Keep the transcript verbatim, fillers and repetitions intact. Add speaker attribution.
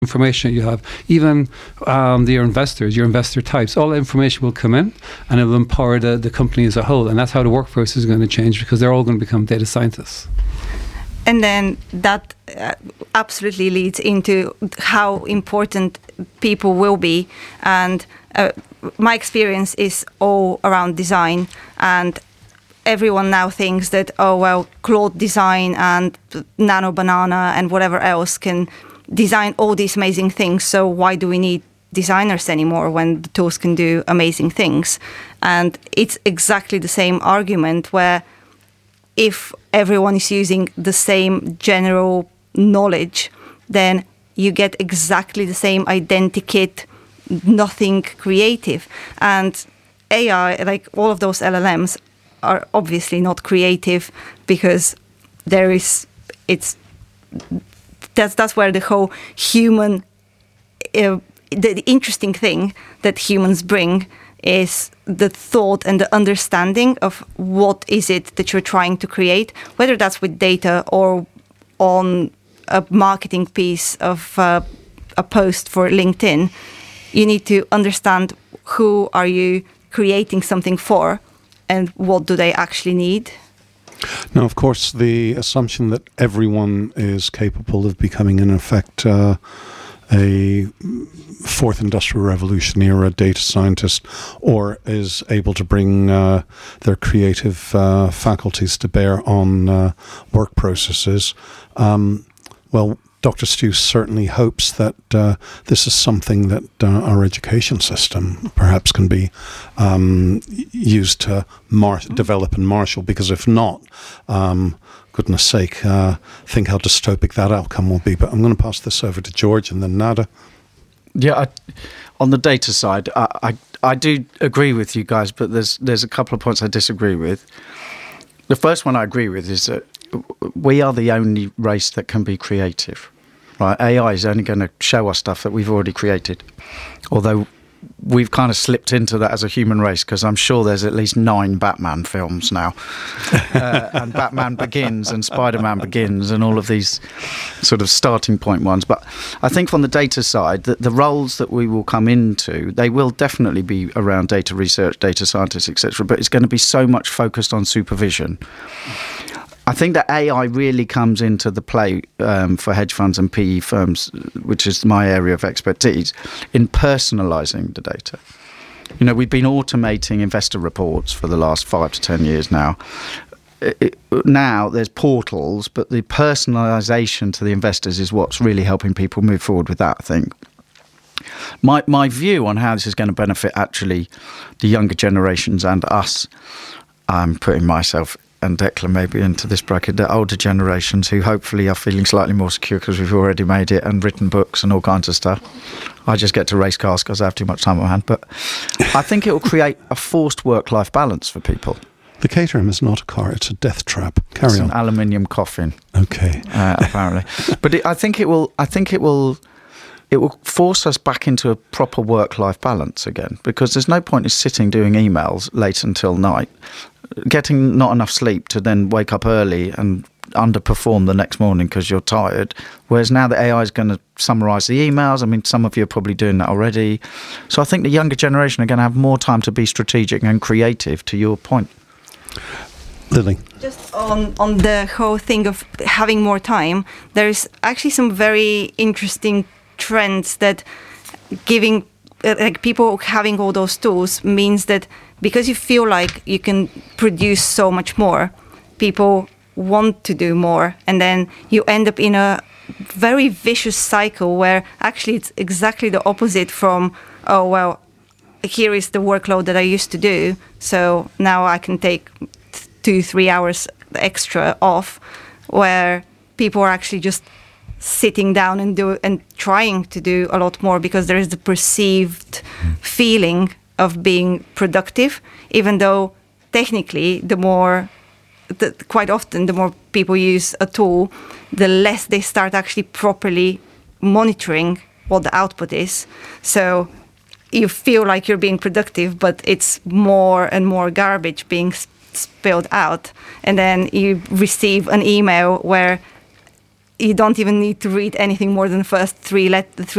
Speaker 1: information you have, even um, your investors, your investor types, all that information will come in and it will empower the, the company as a whole. And that's how the workforce is going to change, because they're all going to become data scientists.
Speaker 2: And then that uh, absolutely leads into how important people will be. And uh, my experience is all around design, and everyone now thinks that, oh, well, Claude Design and Nano Banana and whatever else can design all these amazing things. So why do we need designers anymore when the tools can do amazing things? And it's exactly the same argument, where if everyone is using the same general knowledge, then you get exactly the same identikit, nothing creative. And A I, like all of those L L Ms, are obviously not creative, because there is, it's, that's, that's where the whole human, uh, the, the interesting thing that humans bring is the thought and the understanding of what is it that you're trying to create, whether that's with data or on a marketing piece of uh, a post for LinkedIn. You need to understand who are you creating something for, and what do they actually need.
Speaker 3: Now, of course, the assumption that everyone is capable of becoming, in effect, uh, a fourth industrial revolution era data scientist, or is able to bring uh, their creative uh, faculties to bear on uh, work processes. Um, well, Doctor Stew certainly hopes that uh, this is something that uh, our education system perhaps can be um, used to mar- develop and marshal, because if not, um, goodness sake, uh, think how dystopic that outcome will be. But I'm going to pass this over to George and then Nada.
Speaker 4: Yeah, I, on the data side, I, I I do agree with you guys, but there's there's a couple of points I disagree with. The first one I agree with is that we are the only race that can be creative. Right? A I is only going to show us stuff that we've already created, although we've kind of slipped into that as a human race, because I'm sure there's at least nine Batman films now, uh, and Batman Begins and Spider-Man Begins and all of these sort of starting point ones. But I think from the data side, that the roles that we will come into, they will definitely be around data research, data scientists, et cetera. But it's going to be so much focused on supervision. I think that A I really comes into the play um, for hedge funds and P E firms, which is my area of expertise, in personalising the data. You know, we've been automating investor reports for the last five to ten years now. It, it, now there's portals, but the personalisation to the investors is what's really helping people move forward with that, I think. My, my view on how this is going to benefit actually the younger generations and us, I'm putting myself and Declan maybe into this bracket, the older generations who hopefully are feeling slightly more secure because we've already made it and written books and all kinds of stuff. I just get to race cars because I have too much time on my hand. But I think it will create a forced work-life balance for people.
Speaker 3: The Caterham is not a car, it's a death trap. Carry
Speaker 4: it's
Speaker 3: on.
Speaker 4: An aluminium coffin.
Speaker 3: Okay.
Speaker 4: Uh, apparently. But it, I think it will, I think it will... It will force us back into a proper work-life balance again, because there's no point in sitting doing emails late until night, getting not enough sleep to then wake up early and underperform the next morning because you're tired. Whereas now the A I is going to summarise the emails. I mean, some of you are probably doing that already. So I think the younger generation are going to have more time to be strategic and creative, to your point.
Speaker 3: Lily.
Speaker 2: Just on, on the whole thing of having more time, there's actually some very interesting trends that giving uh, like people having all those tools means that because you feel like you can produce so much more, people want to do more, and then you end up in a very vicious cycle where actually it's exactly the opposite from, oh well, here is the workload that I used to do, so now I can take two three hours extra off, where people are actually just sitting down and do and trying to do a lot more because there is the perceived feeling of being productive, even though technically the more the, quite often the more people use a tool, the less they start actually properly monitoring what the output is. So you feel like you're being productive, but it's more and more garbage being spilled out, and then you receive an email where you don't even need to read anything more than the first three let three